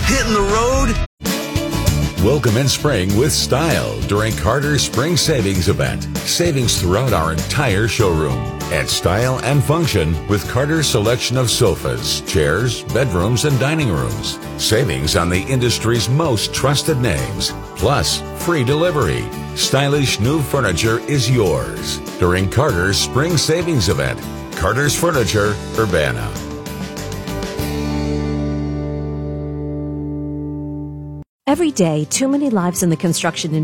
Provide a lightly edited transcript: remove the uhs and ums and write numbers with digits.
Hitting the road? Welcome in spring with style during Carter's Spring Savings Event. Savings throughout our entire showroom. Add style and function with Carter's selection of sofas, chairs, bedrooms, and dining rooms. Savings on the industry's most trusted names. Plus, free delivery. Stylish new furniture is yours during Carter's Spring Savings Event. Carter's Furniture, Urbana. Every day, too many lives in the construction industry